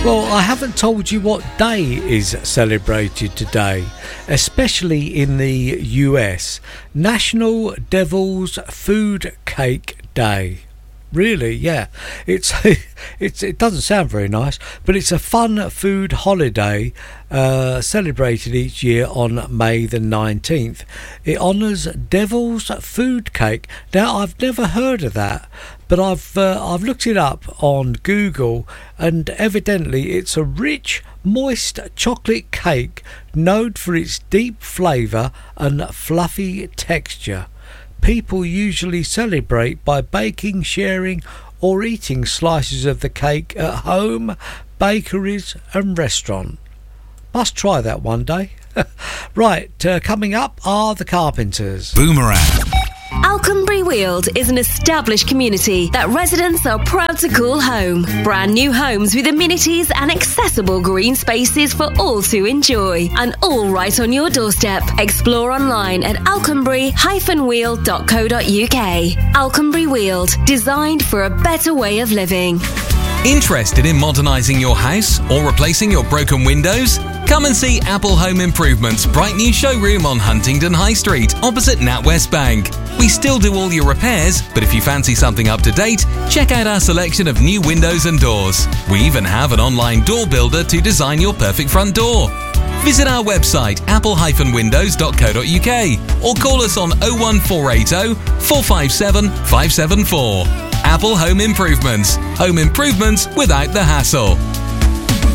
Well, I haven't told you what day is celebrated today, especially in the US. National Devil's Food Cake Day. Really, yeah. It doesn't sound very nice, but it's a fun food holiday celebrated each year on May the 19th. It honours Devil's Food Cake. Now, I've never heard of that, but I've looked it up on Google, and evidently it's a rich, moist chocolate cake known for its deep flavour and fluffy texture. People usually celebrate by baking, sharing or eating slices of the cake at home, bakeries and restaurants. Must try that one day. Right, coming up are the Carpenters. Boomerang. Alconbury Weald is an established community that residents are proud to call home. Brand new homes with amenities and accessible green spaces for all to enjoy. And all right on your doorstep. Explore online at alconbury-weald.co.uk. Alconbury Weald, designed for a better way of living. Interested in modernising your house or replacing your broken windows? Come and see Apple Home Improvements' bright new showroom on Huntingdon High Street, opposite NatWest Bank. We still do all your repairs, but if you fancy something up to date, check out our selection of new windows and doors. We even have an online door builder to design your perfect front door. Visit our website apple-windows.co.uk or call us on 01480 457 574. Apple Home Improvements. Home improvements without the hassle.